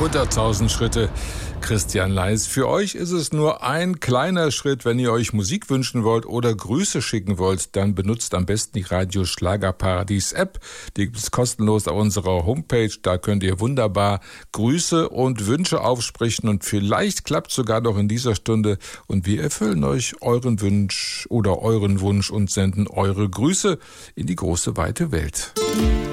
100.000 Schritte, Christian Leis. Für euch ist es nur ein kleiner Schritt. Wenn ihr euch Musik wünschen wollt oder Grüße schicken wollt, dann benutzt am besten die Radio Schlagerparadies App. Die gibt es kostenlos auf unserer Homepage. Da könnt ihr wunderbar Grüße und Wünsche aufsprechen und vielleicht klappt sogar noch in dieser Stunde und wir erfüllen euch euren Wunsch oder euren Wunsch und senden eure Grüße in die große weite Welt.